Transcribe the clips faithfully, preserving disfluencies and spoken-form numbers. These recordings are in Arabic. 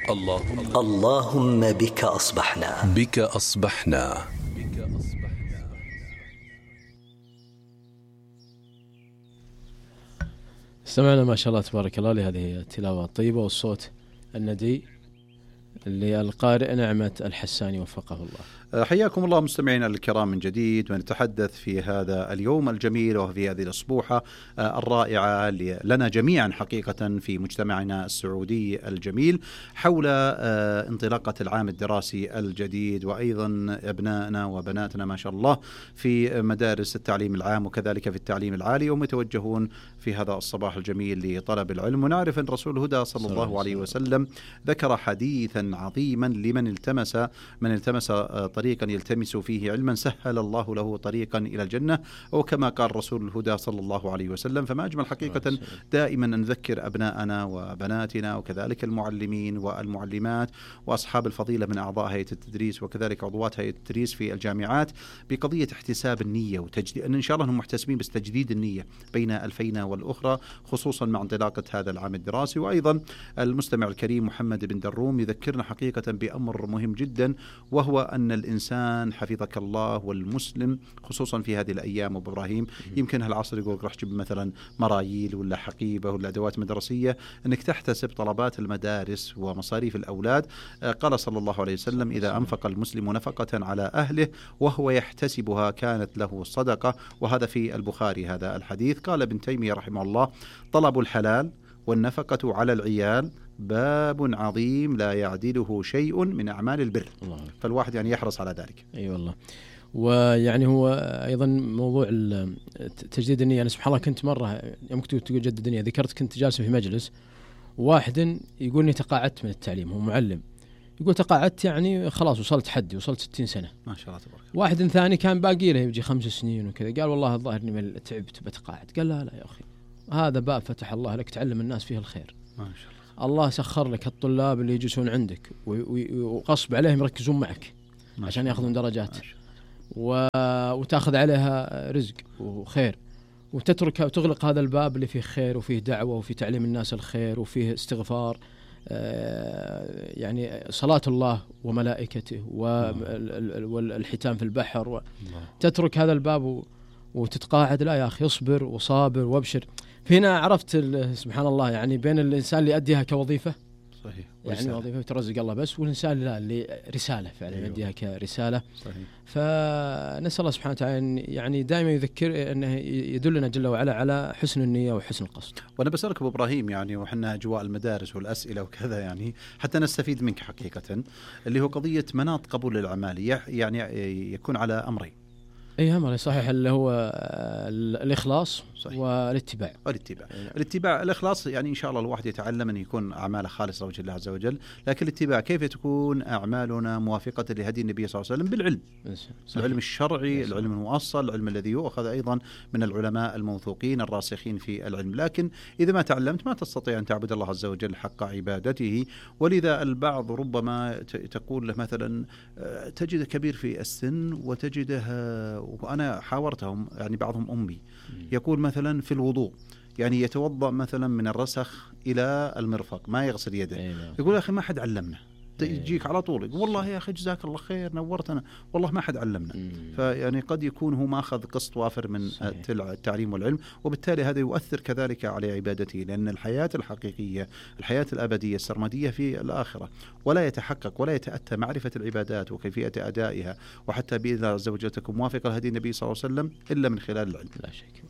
اللهم اللهم بك أصبحنا بك أصبحنا استمعنا ما شاء الله تبارك الله لهذه التلاوة الطيبة والصوت الندي للقارئ نعمة الحساني وفقه الله. حياكم الله مستمعينا الكرام من جديد، ونتحدث في هذا اليوم الجميل وفي هذه الأسبوحة الرائعة لنا جميعا حقيقة في مجتمعنا السعودي الجميل حول انطلاقة العام الدراسي الجديد، وأيضا أبنائنا وبناتنا ما شاء الله في مدارس التعليم العام وكذلك في التعليم العالي، ومتوجهون في هذا الصباح الجميل لطلب العلم. ونعرف أن رسول الهدى صلى الله عليه وسلم ذكر حديثا عظيما لمن التمس من التمس طريقا يلتمس فيه علما سهل الله له طريقا إلى الجنة، وكما قال رسول الهدى صلى الله عليه وسلم. فما أجمل حقيقة دائما أن نذكر أبناءنا وبناتنا وكذلك المعلمين والمعلمات وأصحاب الفضيلة من أعضاء هيئة التدريس وكذلك عضوات هيئة التدريس في الجامعات بقضية احتساب النية وتجديد، أن إن شاء الله هم محتسبين بس تجديد النية بين الفينة والأخرى، خصوصا مع انطلاقة هذا العام الدراسي. وأيضا المستمع الكريم محمد بن دروم يذكرنا حقيقة بأمر مهم جدا، وهو أن الإنسان حفظك الله والمسلم خصوصا في هذه الأيام أبو إبراهيم، يمكن هالعصر يقول راح تجيب مثلا مرايل ولا حقيبة ولا أدوات مدرسية، أنك تحتسب طلبات المدارس ومصاريف الأولاد. قال صلى الله عليه وسلم: إذا أنفق المسلم نفقة على أهله وهو يحتسبها كانت له صدقة. وهذا في البخاري هذا الحديث. قال ابن تيمية رحمه الله: طلب الحلال والنفقة على العيال باب عظيم لا يعدله شيء من أعمال البر. الله. فالواحد يعني يحرص على ذلك. أي أيوة والله. ويعني هو أيضا موضوع تجديد النية. أنا سبحان الله كنت مرة يوم كنت تجدد النية ذكرت كنت جالس في مجلس واحد يقول إني تقاعدت من التعليم، هو معلم يقول تقاعدت يعني خلاص وصلت حدي وصلت ستين سنة ما شاء الله تبارك. واحد ثاني كان باقي له يجي خمس سنين وكذا قال والله الظاهر إني تعبت بتقاعد. قال لا لا يا أخي، هذا باب فتح الله لك تعلم الناس فيه الخير. ما شاء الله. الله سخر لك الطلاب اللي يجلسون عندك وقصب عليهم يركزون معك عشان ياخذون درجات و... وتاخذ عليها رزق وخير، وتترك وتغلق هذا الباب اللي فيه خير وفيه دعوة وفيه تعليم الناس الخير وفيه استغفار، آه يعني صلاة الله وملائكته والحيتان في البحر و... تترك هذا الباب و... وتتقاعد. لا يا أخي، اصبر وصابر وابشر. هنا عرفت سبحان الله يعني بين الإنسان اللي يؤديها كوظيفة صحيح يعني وظيفة وترزق الله بس، والإنسان لا اللي رسالة فعلا أيوه. يؤديها كرسالة. صحيح. فنسأل الله سبحانه وتعالى يعني دائما يذكر أنه يدلنا جل وعلا على حسن النية وحسن القصد. وأنا بسألك أبو إبراهيم يعني وحنا أجواء المدارس والأسئلة وكذا يعني حتى نستفيد منك حقيقة، اللي هو قضية مناط قبول الأعمال يعني يكون على أمرين. اي امر صحيح، اللي هو الاخلاص صحيح. والاتباع. والاتباع الاتباع الاخلاص يعني ان شاء الله الواحد يتعلم ان يكون اعماله خالصه لوجه الله عز وجل، لكن الاتباع كيف تكون اعمالنا موافقه لهدي النبي صلى الله عليه وسلم بالعلم صحيح. العلم الشرعي صحيح. العلم المؤصل، العلم الذي يؤخذ ايضا من العلماء الموثوقين الراسخين في العلم. لكن اذا ما تعلمت ما تستطيع ان تعبد الله عز وجل حق عبادته. ولذا البعض ربما تقول له مثلا تجده كبير في السن وتجده، وأنا حاورتهم يعني بعضهم أمي يقول مثلا في الوضوء يعني يتوضأ مثلا من الرسخ إلى المرفق ما يغسل يده. يقول يا أخي ما حد علمنا، يجيك على طول يقول والله يا أخي جزاك الله خير نورتنا، والله ما حد علمنا. فيعني قد يكون هو ماخذ قسط وافر من التعليم والعلم، وبالتالي هذا يؤثر كذلك على عبادته، لأن الحياة الحقيقية الحياة الأبدية السرمدية في الآخرة، ولا يتحقق ولا يتأتى معرفة العبادات وكيفية أدائها وحتى بإذن الله عز وجل تكون موافقة لهدي النبي صلى الله عليه وسلم إلا من خلال العلم. لا شك.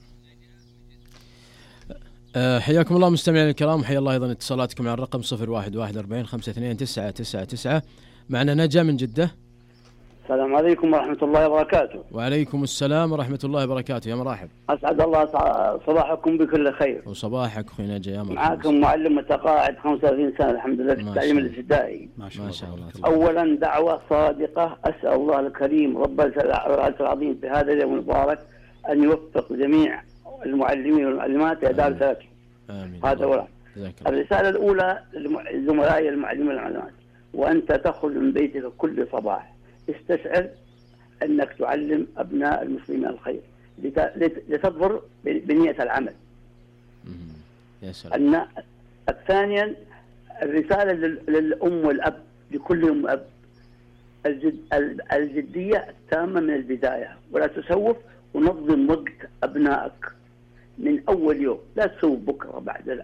حياكم الله مستمعين الكرام، حيا الله أيضا اتصالاتكم على الرقم صفر واحد واحد أربعين خمسة اثنين تسعة تسعة تسعة. معنا نجا من جدة. السلام عليكم ورحمة الله وبركاته. وعليكم السلام ورحمة الله وبركاته، يا مرحب. أسعد الله صباحكم بكل خير. وصباحك أخي نجا، يا مرحب. معكم معلم متقاعد خمسة وثلاثين سنة الحمد لله في التعليم الابتدائي. ما شاء الله, شاء الله. أولا دعوة صادقة، أسأل الله الكريم رب العرش العظيم في هذا اليوم المبارك أن يوفق جميع المعلمين والمعلمات لأداء رسالتهم. هذا أولا. الرسالة الأولى لزملائي المعلمين والمعلمات: وأنت تخرج من بيتك كل صباح استشعر أنك تعلم أبناء المسلمين الخير لتظهر بنية العمل. يا سلام. ثانيا الرسالة للأم والأب، لكل أم وأب، الجد الجدية التامة من البداية، ولا تسوف، ونظم وقت أبنائك من أول يوم، لا تسوف بكرة بعد، لا.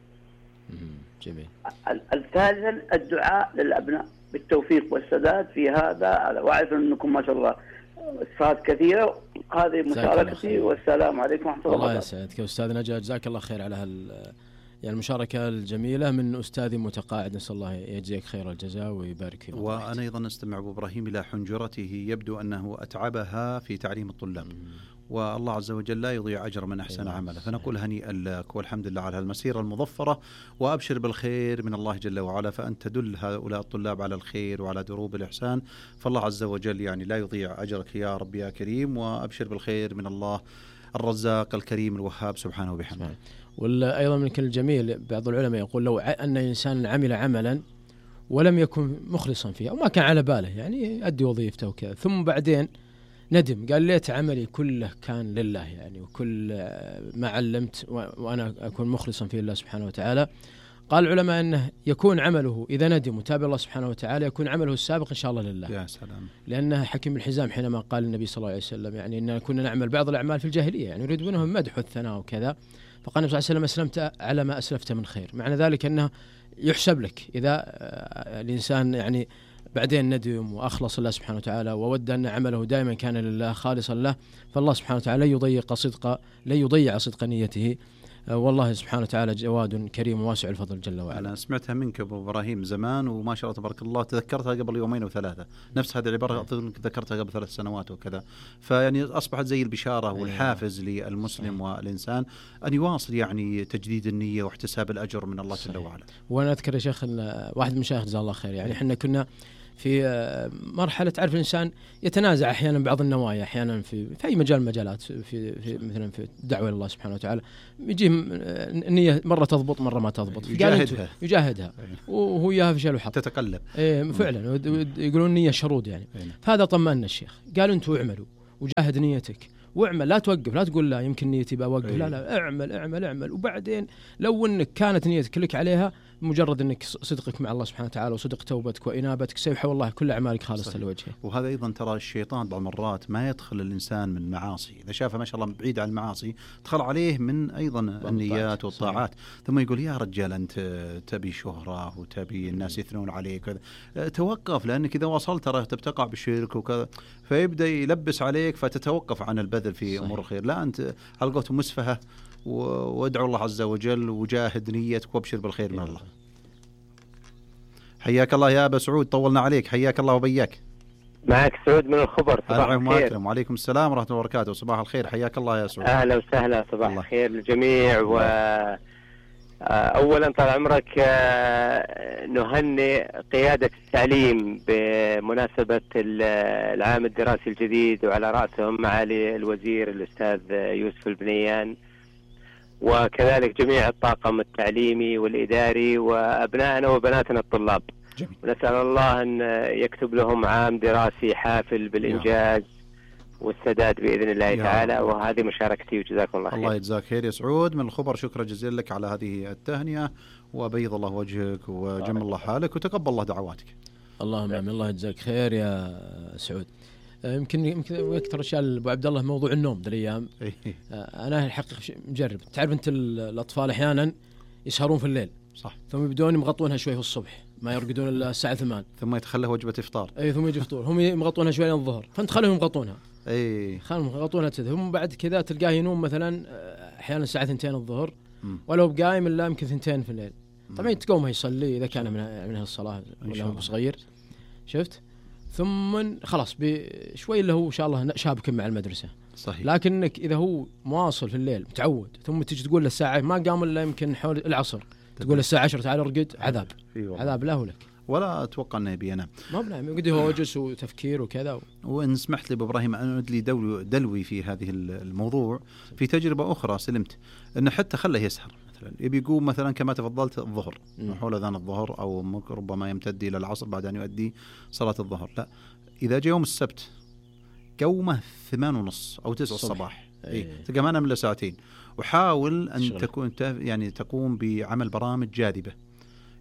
جميل. الثالثا الدعاء للأبناء بالتوفيق والسداد في هذا، وأعرف أنكم ما شاء الله صفات كثيرة. هذه مشاركتي، والسلام عليكم ورحمة الله وبركاته. الله يسعدك أستاذ نجا، جزاك الله خير على هال يعني المشاركة الجميلة من أستاذ متقاعد، نسأل الله يجزيك خير الجزاء ويبارك فيك. وأنا أيضا أستمع أبو إبراهيم إلى حنجرته، يبدو أنه أتعبها في تعليم الطلاب، والله عز وجل لا يضيع أجر من أحسن عمله، فنقول هنيئا لك والحمد لله على المسيرة المظفرة، وأبشر بالخير من الله جل وعلا، فأنت تدل هؤلاء الطلاب على الخير وعلى دروب الإحسان، فالله عز وجل يعني لا يضيع أجرك يا رب يا كريم، وأبشر بالخير من الله الرزاق الكريم الوهاب سبحانه وبحمده. وأيضا من كل الجميل بعض العلماء يقول لو أن إنسان عمل عملا ولم يكن مخلصا فيه أو ما كان على باله يعني يؤدي وظيفته وكذا، ثم بعدين ندم قال ليت عملي كله كان لله يعني، وكل ما علمت وأنا أكون مخلصا فيه الله سبحانه وتعالى. قال العلماء أنه يكون عمله إذا ندم وتاب الله سبحانه وتعالى يكون عمله السابق إن شاء الله لله. يا سلام. لأنه حكيم الحزام حينما قال النبي صلى الله عليه وسلم يعني إننا كنا نعمل بعض الأعمال في الجاهلية يعني يريد منهم مدح والثناء وكذا، فقال النبي صلى الله عليه وسلم أسلمت على ما أسلفت من خير، معنى ذلك أنه يحسب لك إذا الإنسان يعني بعدين ندم وأخلص الله سبحانه وتعالى وود أن عمله دائما كان لله خالصا له، فالله سبحانه وتعالى لا يضيع صدق لا يضيع صدق نيته، والله سبحانه وتعالى جواد كريم واسع الفضل جل وعلا. أنا سمعتها منك أبو إبراهيم زمان وما شاء الله تبارك الله، تذكرتها قبل يومين وثلاثة، نفس هذه العبارة ذكرتها قبل ثلاث سنوات وكذا، فيعني أصبحت زي البشارة والحافز للمسلم والإنسان أن يواصل يعني تجديد النية واحتساب الأجر من الله جل وعلا. وأنا أذكر يا شيخ واحد من المشايخ جزاه الله خير، يعني إحنا كنا في مرحلة تعرف الإنسان يتنازع أحيانا بعض النوايا، أحيانا في في أي مجال مجالات في, في مثلا في الدعوة إلى الله سبحانه وتعالى يجيه النية مرة تضبط مرة ما تضبط، يجاهدها يجاهدها وهو إياها فشل وحط تتقلب إيه فعلا، يقولون النية شرود يعني. فهذا طمأن الشيخ، قال أنتوا اعملوا وجاهد نيتك واعمل، لا توقف، لا تقول لا يمكن نيتي بوقف، لا لا اعمل اعمل اعمل، وبعدين لو انك كانت نيتك لك عليها مجرد انك صدقك مع الله سبحانه وتعالى وصدق توبتك وانابتك سيحول الله كل اعمالك خالصه لوجهه. وهذا ايضا ترى الشيطان بعض المرات ما يدخل الانسان من معاصي، اذا شافه ما شاء الله بعيد عن المعاصي دخل عليه من ايضا النيات والطاعات، ثم يقول يا رجال انت تبي شهره وتبي الناس يثنون عليك كذا، توقف، لانك اذا وصلت ترى تبتقع بالشرك وكذا، فيبدا يلبس عليك فتتوقف عن البذل في امور الخير. لا انت هلقته مسفهه، وادعو الله عز وجل وجاهد نيتك وابشر بالخير من الله. حياك الله يا أبا سعود، طولنا عليك، حياك الله وبياك. معك سعود من الخبر، صباح الخير. وعليكم السلام ورحمة الله وبركاته، صباح الخير، حياك الله يا سعود. أهلا وسهلا، صباح الله. الخير للجميع. و أولا طال عمرك نهنئ قيادة التعليم بمناسبة العام الدراسي الجديد، وعلى رأسهم معالي الوزير الأستاذ يوسف البنيان، وكذلك جميع الطاقم التعليمي والإداري وأبنائنا وبناتنا الطلاب. جميل. ونسأل الله أن يكتب لهم عام دراسي حافل بالإنجاز والسداد بإذن الله تعالى، وهذه مشاركتي وجزاكم الله خير. الله يجزاك خير يا سعود من الخبر، شكرا جزيلا لك على هذه التهنئة، وبيض الله وجهك وجمل الله حالك وتقبل الله دعواتك. اللهم آمين. الله يجزاك خير يا سعود. يمكن يمكن أكثر أشياء أبو عبد الله موضوع النوم ذي الأيام. أنا الحقيقة مجرب، تعرف أنت الأطفال أحيانا يسهرون في الليل، صح، ثم يبدون يمغطونها شوي في الصبح، ما يرقدون إلا الساعة ثمان، ثم يتخلى وجبة إفطار. أي ثم يجي فطور، هم يمغطونها شوي لين الظهر، فأنت خلهم يمغطونها. أي خلهم يمغطونها كذا، ثم بعد كذا تلقاه ينوم مثلا أحيانا الساعة ثنتين الظهر، ولو بقايم إلا يمكن ثنتين في الليل. طبعا تقوم يصلي إذا كان من من هالصلاة ولا هو صغير، شفت؟ ثم خلاص بشوي اللي هو إن شاء الله شابك مع المدرسة. صحيح. لكنك إذا هو مواصل في الليل متعود، ثم تيجي تقول له الساعة ما قام إلا يمكن حول العصر، تقول له الساعة عشرة تعال ارقد، عذاب عذاب له ولك، ولا أتوقع أنه يبي أنام. ما بنام، قد هو وجس وتفكير وكذا. و... وإن سمحت لي أبو إبراهيم أنا أدلي دلوي, دلوي في هذه الموضوع في تجربة أخرى سلمت، أنه حتى خله يسهر مثلا، يبي يقوم مثلا كما تفضلت الظهر حول أذان الظهر، أو ربما يمتد إلى العصر بعد أن يؤدي صلاة الظهر. لا، إذا جاء يوم السبت قومه ثمان ونص أو تسع الصباح، إيه. تلقى ما نام إلا ساعتين، وحاول أن شغل. تكون يعني تقوم بعمل برامج جاذبة،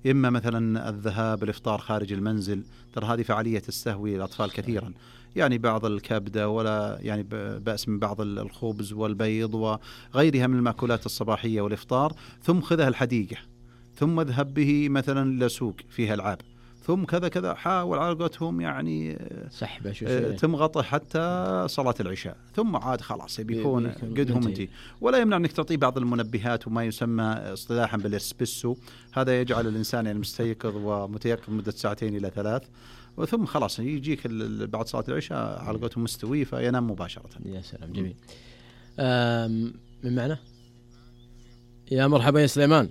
إما مثلا الذهاب الإفطار خارج المنزل، ترى هذه فعالية تستهوي الأطفال كثيرا، يعني بعض الكبدة ولا يعني بأس من بعض الخبز والبيض وغيرها من المأكولات الصباحية والإفطار، ثم خذها الحديقة، ثم اذهب به مثلا لسوق فيها ألعاب، ثم كذا كذا، حاول على قولتهم يعني سحبة شو تمغطه حتى صلاة العشاء، ثم عاد خلاص بيكون قدهم انت. ولا يمنع انك تعطيه بعض المنبهات وما يسمى اصطلاحا بالاسبسو، هذا يجعل الانسان يعني مستيقظ ومتيقظ مدة ساعتين الى ثلاث، وثم خلاص يجيك بعد صلاة العشاء على قولتهم مستوي فينام مباشرة. يا سلام جميل. من معنا؟ يا مرحبا يا سليمان.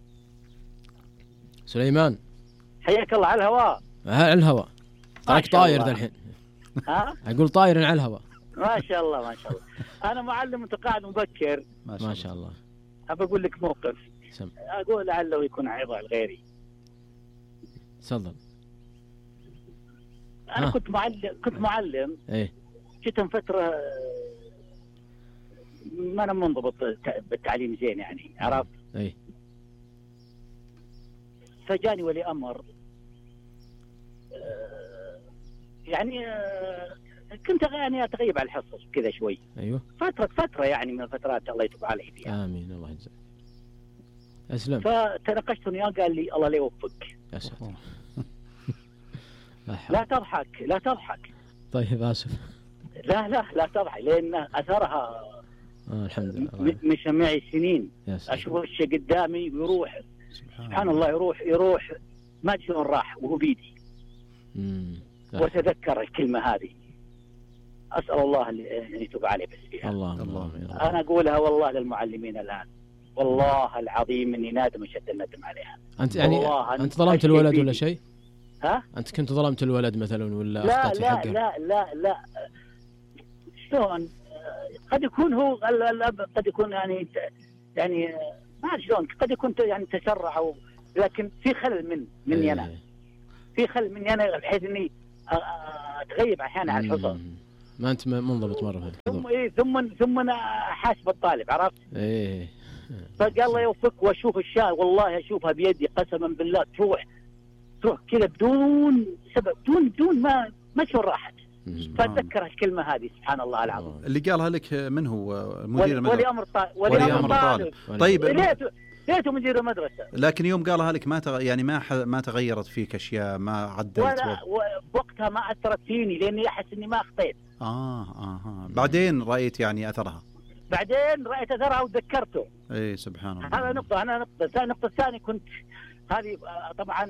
سليمان حياك الله على الهواء. على الهواء تراك طاير ذا الحين. ها أقول طاير على الهواء. ما شاء الله ما شاء الله. أنا معلم متقاعد مبكر ما شاء, ما شاء الله. أبى أقول لك موقف سم. أقول لعله يكون عظة لغيري. تفضل. أنا ها. كنت معلم كنت معلم إيه جيت من فترة ما أنا منضبط بالتعليم زين يعني عرفت. إيه فجاني ولي أمر يعني كنت يعني أتغيب على الحصص كذا شوي. أيوة فترة فترة يعني من الفترات الله يتوب علي فيها. آمين الله يجزاك. أسلم. فتناقشت وياه قال لي الله لا يوفقك. يا ساتر. لا تضحك لا تضحك. طيب آسف. لا لا لا تضحك لأن أثرها آه الحمد لله مش معي سنين. أشوف الشيء قدامي ويروح سبحان, سبحان الله يروح يروح ما أدري شلون راح وهو بيدي. وتذكر الكلمة هذه، أسأل الله أن يتوب عليه بس فيها. الله الله. أنا أقولها والله للمعلمين الآن، والله العظيم إني نادم أشد الندم عليها. أنت يعني أنت ظلمت الولد ولا شيء؟ ها؟ أنت كنت ظلمت الولد مثلا ولا لا أخطأت لا حقه؟ لا لا لا شلون؟ قد يكون هو الأب قد يكون يعني يعني ما أعرف شلون، قد يكون يعني تسرع أو لكن في خلل من مني أنا. في خلل مني أنا بحيث إني أتغيب أحيانا عن الحصص. ما أنت منضبط مرة. ثم إيه ثم ثم أنا حاسب الطالب عرفت؟ إيه. فقال الله يوفقك وأشوف الشاة والله أشوفها بيدي قسما بالله تروح تروح كذا بدون سبب بدون بدون ما ما شو راحت. فأتذكر الكلمة هذه سبحان الله العظيم. اللي قالها لك من هو مدير المدرسة؟ ولي أمر طالب. ولي أمر طالب. طيب ليته ليته مدير المدرسة. لكن يوم قالها لك ما تغ... يعني ما ح... ما تغيرت فيك أشياء، ما عدلت ولا وقتها ما أثرت فيني لأني أحس إني ما أخطيت. آه آه آه. بعدين رأيت يعني أثرها. بعدين رأيت أثرها وتذكرته. إيه سبحان الله. هذا نقطة. أنا نقطة النقطة الثانية كنت هذه طبعا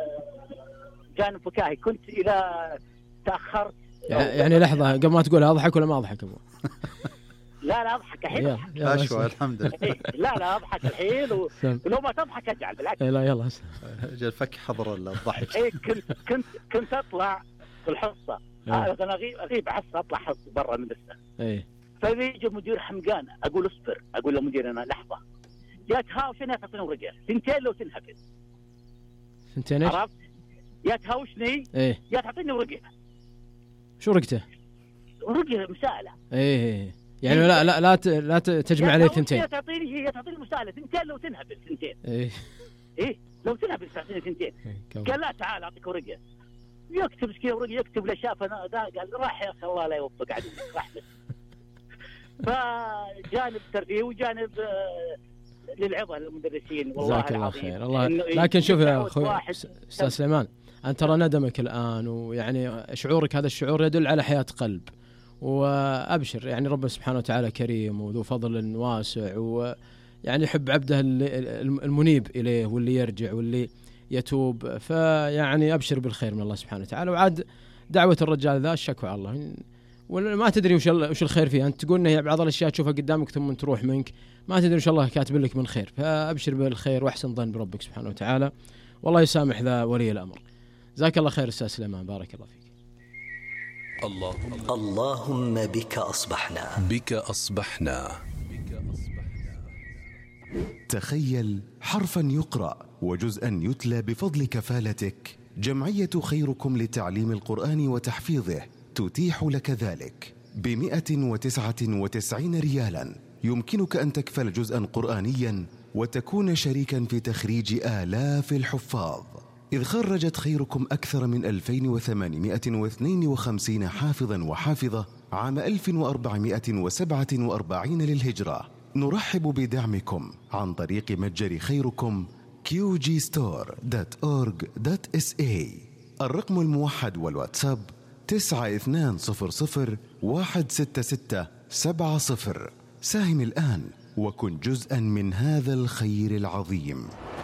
جانب فكاهي، كنت إذا تأخرت يعني لحظة قبل ما تقول أضحك ولا ما أضحك أبو؟ لا لا أضحك الحين. أشوى الحمد لله. لا لا أضحك الحين ولو ما تضحك أجعل بالعكس. لا يلا جل فك حضر الضحك. إيه كنت كنت كنت أطلع في الحصة. أنا أغيب أغيب حصة أطلع حصة برا المدرسة. إيه. فبيجي مدير حمقان أقول اصبر، أقول له مدير أنا لحظة يا تهاوشني يا تعطيني ورقة ثنتين لو تنهبل. ثنتين إيش؟ عرفت؟ يا تهاوشني إيه يا تعطيني ورقة. شو رقته؟ رقة مسألة. إيه يعني لا لا لا لا تجمع عليه ثنتين. يا تعطيني هي تعطيني مسألة ثنتين لو تنهبل ثنتين. إيه إيه لو تنهبل تعطيني ثنتين. قال لا تعال أعطيك ورقة. يكتب كذا ورقة يكتب له شافه قال راح يا أخي الله لا يوفق عدل راح بس. فجانب ترفيه وجانب للعظة للمدرسين والله جزاك الله خير. الله لكن شوف يا اخوي استاذ سليمان، انت ترى ندمك الان ويعني شعورك هذا الشعور يدل على حياة قلب، وابشر يعني رب سبحانه وتعالى كريم وذو فضل واسع، ويعني يحب عبده المنيب اليه واللي يرجع واللي يتوب، فيعني ابشر بالخير من الله سبحانه وتعالى. وعاد دعوة الرجال ذا الشكوى على الله، ولا ما تدري وش وش الخير فيها. انت تقول انه بعض الاشياء تشوفها قدامك ثم تروح منك، ما تدري وش الله كاتب لك من خير، فابشر بالخير واحسن ظن بربك سبحانه وتعالى، والله يسامح ذا ولي الامر. جزاك الله خير استاذ سليمان، بارك الله فيك. اللهم اللهم بك اصبحنا بك اصبحنا تخيل حرفا يقرأ وجزءا يتلى بفضل كفالتك. جمعية خيركم لتعليم القرآن وتحفيظه تتيح لك ذلك بمئة وتسعة وتسعين ريالا. يمكنك أن تكفل جزءا قرآنيا وتكون شريكا في تخريج آلاف الحفاظ، إذ خرجت خيركم أكثر من ألفين وثمانمائة واثنين وخمسين حافظا وحافظة عام ألف وأربعمائة وسبعة وأربعين للهجرة. نرحب بدعمكم عن طريق متجر خيركم كيو جي ستور دوت أورغ دوت إس إيه. الرقم الموحد والواتساب تسعة اثنان صفر صفر واحد ستة ستة سبعة صفر. ساهم الآن وكن جزءا من هذا الخير العظيم.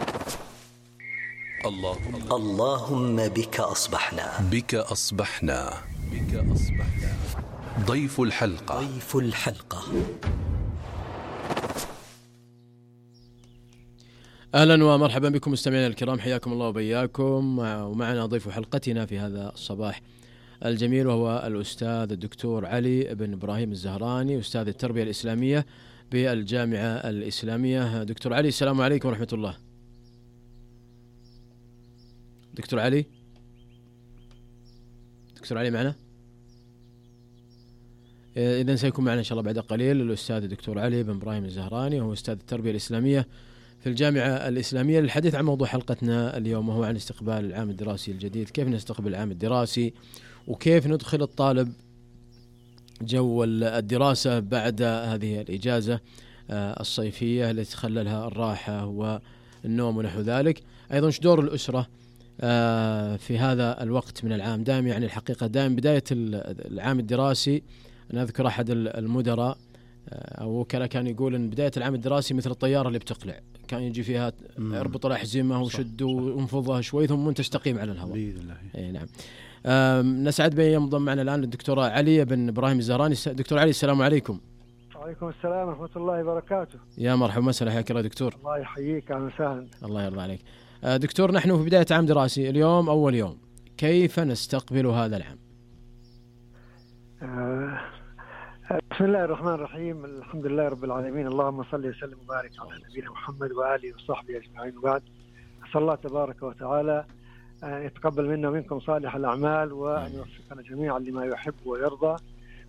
اللهم اللهم بك أصبحنا بك أصبحنا بك أصبحنا ضيف الحلقة ضيف الحلقة أهلا ومرحبا بكم مستمعينا الكرام، حياكم الله وبياكم. ومعنا ضيف حلقتنا في هذا الصباح الجميل وهو الأستاذ الدكتور علي بن إبراهيم الزهراني، أستاذ التربية الإسلامية بالجامعة الإسلامية. دكتور علي، السلام عليكم ورحمة الله. دكتور علي دكتور علي معنا؟ إذن سيكون معنا إن شاء الله بعد قليل الأستاذ الدكتور علي بن إبراهيم الزهراني، وهو أستاذ التربية الإسلامية في الجامعة الإسلامية، للحديث عن موضوع حلقتنا اليوم، وهو عن استقبال العام الدراسي الجديد. كيف نستقبل العام الدراسي، وكيف ندخل الطالب جو الدراسة بعد هذه الإجازة الصيفية التي تخللها الراحة والنوم ونحو ذلك. أيضا شو دور الأسرة في هذا الوقت من العام؟ دائما يعني الحقيقة دائما بداية العام الدراسي، أنا أذكر أحد المدراء أو وكلاء كان يقول أن بداية العام الدراسي مثل الطيارة اللي بتقلع، كان يجي فيها اربط الأحزمة وشد وانفضها شوي ثم تستقيم على الهواء بإذن الله. أي نعم. نسعد بأن ينضم معنا الآن الدكتور علي بن إبراهيم الزهراني. دكتور علي، السلام عليكم. وعليكم السلام ورحمة الله وبركاته. يا مرحبا وسهلا، حياك الله دكتور. الله يحييك، أهلا وسهلا. الله يرضى عليك. دكتور، نحن في بداية عام دراسي، اليوم أول يوم، كيف نستقبل هذا العام؟ آه بسم الله الرحمن الرحيم، الحمد لله رب العالمين، اللهم صل وسلم وبارك على نبينا محمد وآله وصحبه أجمعين، وبعد. أسأل الله تبارك وتعالى أن يتقبل منا ومنكم صالح الأعمال، وأن يوفقنا جميعا لما يحب ويرضى.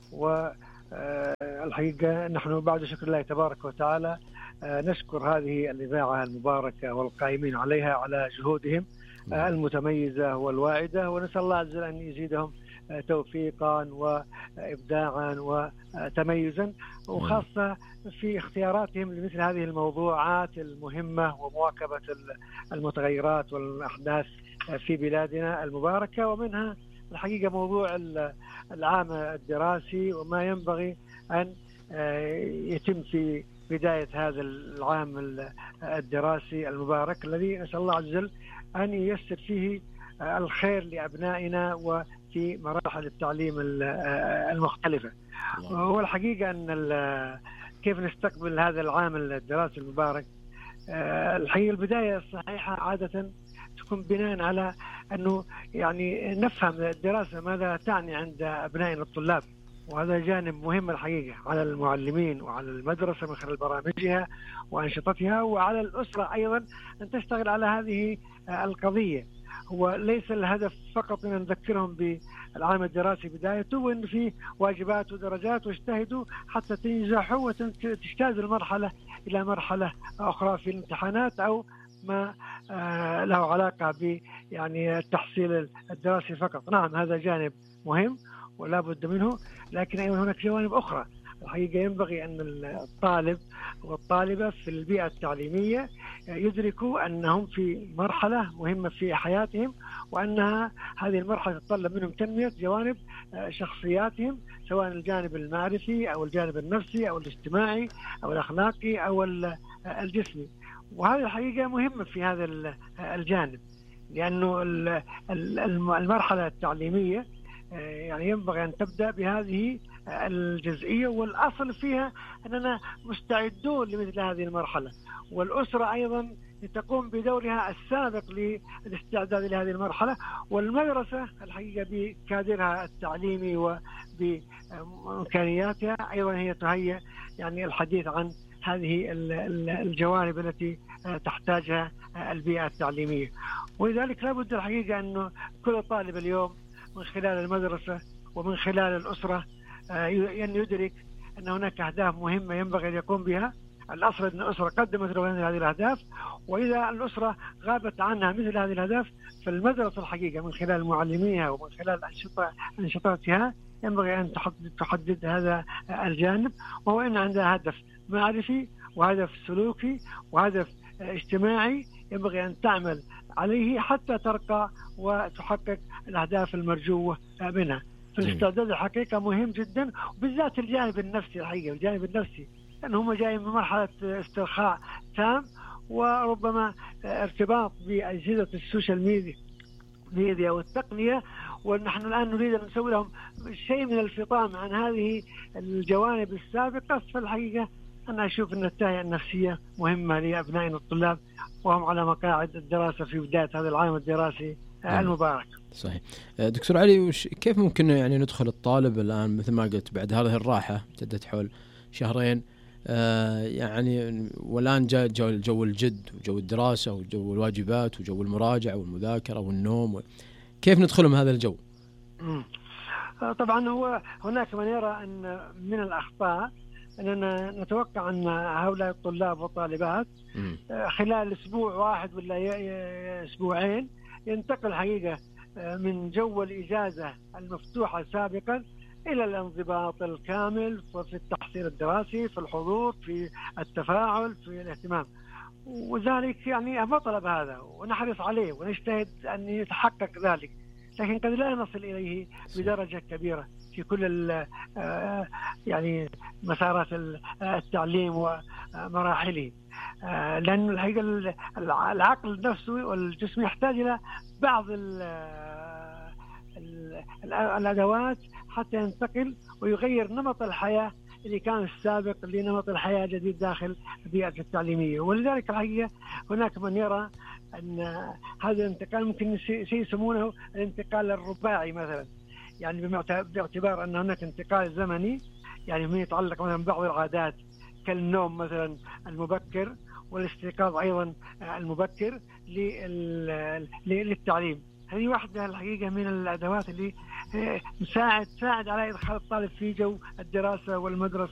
والحقيقة نحن بعد شكر الله تبارك وتعالى نشكر هذه الإذاعة المباركة والقائمين عليها على جهودهم المتميزة والواعدة، ونسأل الله عز وجل أن يزيدهم توفيقا وإبداعا وتميزا، وخاصة في اختياراتهم لمثل هذه الموضوعات المهمة ومواكبة المتغيرات والأحداث في بلادنا المباركة، ومنها الحقيقة موضوع العام الدراسي وما ينبغي أن يتم في بداية هذا العام الدراسي المبارك، الذي نسأل الله عز وجل أن ييسر فيه الخير لأبنائنا وفي مراحل التعليم المختلفة. هو الحقيقة أن كيف نستقبل هذا العام الدراسي المبارك، الحقيقة البداية الصحيحة عادة تكون بناء على أنه يعني نفهم الدراسة ماذا تعني عند أبنائنا الطلاب، وهذا جانب مهم الحقيقة على المعلمين وعلى المدرسة من خلال برامجها وأنشطتها، وعلى الأسرة أيضا أن تشتغل على هذه القضية. هو ليس الهدف فقط أن نذكرهم بالعام الدراسي بدايته وأن في واجبات ودرجات واجتهدوا حتى تنجحوا وتجتاز المرحلة إلى مرحلة أخرى في الامتحانات أو ما له علاقة ب يعني التحصيل الدراسي فقط. نعم، هذا جانب مهم ولا بد منه، لكن أيضا هناك جوانب أخرى. الحقيقة ينبغي أن الطالب والطالبة في البيئة التعليمية يدركوا أنهم في مرحلة مهمة في حياتهم، وأنها هذه المرحلة تتطلب منهم تنمية جوانب شخصياتهم، سواء الجانب المعرفي أو الجانب النفسي أو الاجتماعي أو الأخلاقي أو الجسمي. وهذه الحقيقة مهمة في هذا الجانب، لأنه المرحلة التعليمية يعني ينبغي أن تبدأ بهذه الجزئية، والأصل فيها أننا مستعدون لمثل هذه المرحلة، والأسرة أيضا تقوم بدورها السابق للاستعداد لهذه المرحلة، والمدرسة الحقيقة بكادرها التعليمي وبإمكانياتها أيضا هي تهيئ يعني الحديث عن هذه الجوانب التي تحتاجها البيئة التعليمية. ولذلك لا بد الحقيقة أنه كل طالب اليوم من خلال المدرسة ومن خلال الأسرة أن يدرك أن هناك أهداف مهمة ينبغي أن يقوم بها. الأصل أن الأسرة قدمت له هذه الأهداف، وإذا الأسرة غابت عنها مثل هذه الأهداف فالمدرسة الحقيقة من خلال معلميها ومن خلال أنشطتها ينبغي أن تحدد, تحدد هذا الجانب، وهو أن عندها هدف معرفي وهدف سلوكي وهدف اجتماعي ينبغي أن تعمل عليه حتى ترقى وتحقق الأهداف المرجوة منها. فالاستعداد الحقيقة مهم جدا، وبالذات الجانب النفسي الحقيقة، الجانب النفسي لأنه هم جايين من مرحلة استرخاء تام، وربما ارتباط بأجهزة السوشيال ميديا ميديا والتقنية، ونحن الآن نريد أن نسوي لهم شيء من الفطام عن هذه الجوانب السابقة. فالحقيقة أنا أشوف أن التهيئة النفسية مهمة لأبنائنا الطلاب وهم على مقاعد الدراسة في بداية هذا العام الدراسي المبارك. صحيح. دكتور علي، كيف ممكن يعني ندخل الطالب الآن مثل ما قلت بعد هذه الراحة ابتدت حول شهرين آه يعني، والآن جاء جو, جو الجد وجو الدراسة وجو الواجبات وجو المراجعة والمذاكرة والنوم، كيف ندخلهم هذا الجو؟ طبعا هو هناك من يرى أن من الأخطاء أننا نتوقع أن هؤلاء الطلاب والطالبات خلال أسبوع واحد ولا أسبوعين ينتقل حقيقة من جو الإجازة المفتوحة سابقا إلى الانضباط الكامل في التحصيل الدراسي، في الحضور، في التفاعل، في الاهتمام، وذلك يعني مطلب هذا ونحرص عليه ونجتهد أن يتحقق ذلك، لكن قد لا نصل إليه بدرجة كبيرة في كل يعني مسارات التعليم ومراحله، لأن الحقيقة العقل النفسي والجسم يحتاج إلى بعض الأدوات حتى ينتقل ويغير نمط الحياة اللي كان السابق لنمط الحياة جديد داخل البيئة التعليمية. ولذلك الحقيقة هناك من يرى أن هذا الانتقال ممكن يسمونه الانتقال الرباعي مثلا، يعني باعتبار أن هناك انتقال زمني يعني ما يتعلق مثلا ببعض العادات كالنوم مثلا المبكر والاستيقاظ أيضا المبكر للتعليم. هذه واحدة الحقيقة من الأدوات اللي مساعد تساعد على إدخال الطالب في جو الدراسة والمدرسة